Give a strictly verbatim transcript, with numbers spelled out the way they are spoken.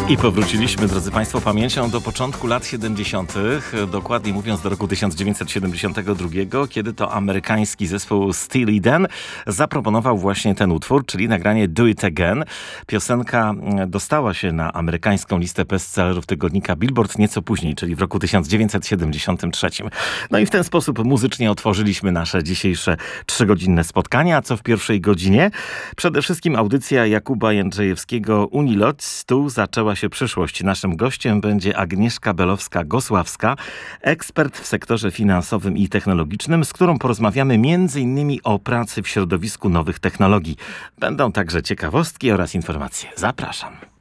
I powróciliśmy, drodzy Państwo, pamięcią do początku lat siedemdziesiątych, dokładnie mówiąc do roku tysiąc dziewięćset siedemdziesiątego drugiego, kiedy to amerykański zespół Steely Dan zaproponował właśnie ten utwór, czyli nagranie Do It Again. Piosenka dostała się na amerykańską listę bestsellerów tygodnika Billboard nieco później, czyli w roku tysiąc dziewięćset siedemdziesiątym trzecim. No i w ten sposób muzycznie otworzyliśmy nasze dzisiejsze trzygodzinne spotkania. A co w pierwszej godzinie? Przede wszystkim audycja Jakuba Jędrzejewskiego Unilot. Tu zaczęła się przyszłość. Naszym gościem będzie Agnieszka Belowska-Gosławska, ekspert w sektorze finansowym i technologicznym, z którą porozmawiamy między innymi o pracy w środowisku nowych technologii. Będą także ciekawostki oraz informacje. Zapraszam.